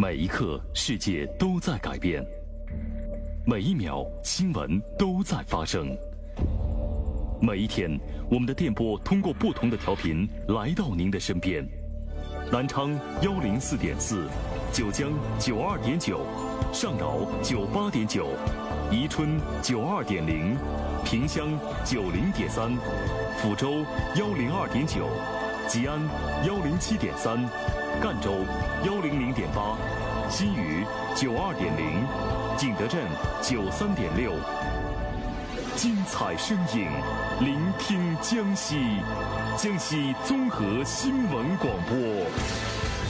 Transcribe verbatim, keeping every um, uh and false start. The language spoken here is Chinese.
每一刻，世界都在改变；每一秒，新闻都在发生。每一天，我们的电波通过不同的调频来到您的身边。南昌幺零四点四，九江九二点九，上饶九八点九，宜春九二点零，萍乡九零点三，抚州幺零二点九，吉安幺零七点三，赣州幺零零点八，新余九二点零，景德镇九三点六。精彩声音，聆听江西，江西综合新闻广播。